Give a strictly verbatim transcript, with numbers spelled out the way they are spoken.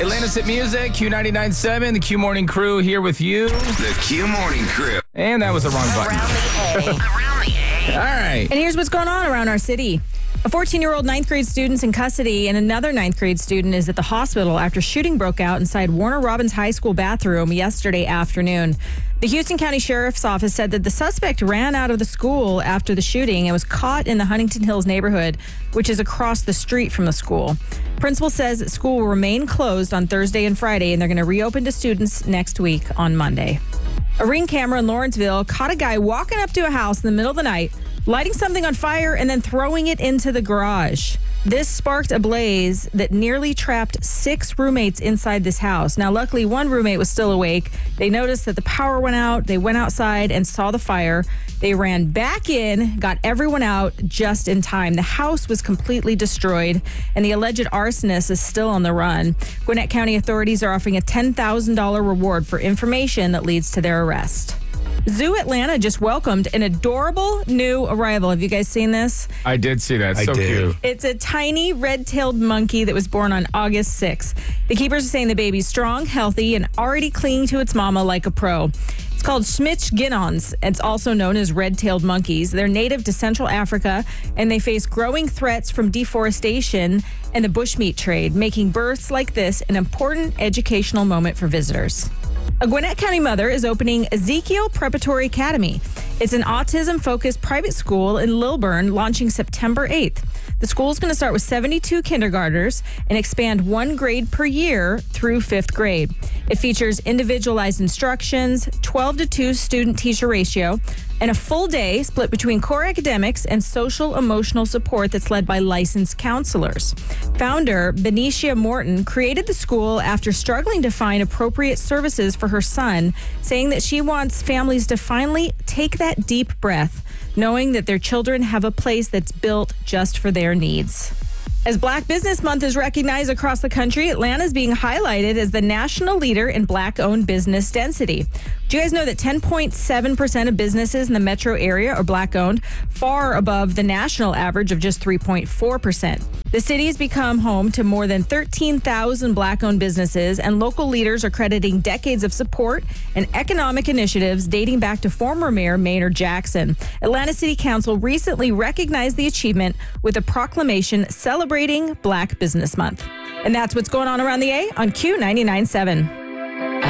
Atlanta's Hit Music, Q ninety-nine point seven, the Q Morning Crew here with you. The Q Morning Crew. And that was the wrong button. Around the A. Around the A. All right. And here's what's going on around our city. A fourteen-year-old ninth grade student's in custody, and another ninth grade student is at the hospital after shooting broke out inside Warner Robins High School bathroom yesterday afternoon. The Houston County Sheriff's Office said that the suspect ran out of the school after the shooting and was caught in the Huntington Hills neighborhood, which is across the street from the school. Principal says that school will remain closed on Thursday and Friday, and they're going to reopen to students next week on Monday. A Ring camera in Lawrenceville caught a guy walking up to a house in the middle of the night, lighting something on fire and then throwing it into the garage. This sparked a blaze that nearly trapped six roommates inside this house. Now, luckily, one roommate was still awake. They noticed that the power went out. They went outside and saw the fire. They ran back in, got everyone out just in time. The house was completely destroyed, and the alleged arsonist is still on the run. Gwinnett County authorities are offering a ten thousand dollars reward for information that leads to their arrest. Zoo Atlanta just welcomed an adorable new arrival. Have you guys seen this? I did see that. I So did. cute. It's a tiny red-tailed monkey that was born on August sixth. The keepers are saying the baby's strong, healthy, and already clinging to its mama like a pro. It's called Schmitz-Ginnons. It's also known as red-tailed monkeys. They're native to Central Africa, and they face growing threats from deforestation and the bushmeat trade, making births like this an important educational moment for visitors. A Gwinnett County mother is opening Ezekiel Preparatory Academy. It's an autism-focused private school in Lilburn, launching September eighth. The school is going to start with seventy-two kindergartners and expand one grade per year through fifth grade. It features individualized instructions, twelve to two student-teacher ratio, and a full day split between core academics and social-emotional support that's led by licensed counselors. Founder Benicia Morton created the school after struggling to find appropriate services for her son, saying that she wants families to finally take that deep breath, knowing that their children have a place that's built just for their needs. As Black Business Month is recognized across the country, Atlanta is being highlighted as the national leader in Black-owned business density. Do you guys know that ten point seven percent of businesses in the metro area are Black-owned, far above the national average of just three point four percent? The city has become home to more than thirteen thousand Black-owned businesses, and local leaders are crediting decades of support and economic initiatives dating back to former Mayor Maynard Jackson. Atlanta City Council recently recognized the achievement with a proclamation celebrating Black Business Month. And that's what's going on around the A on Q ninety-nine point seven.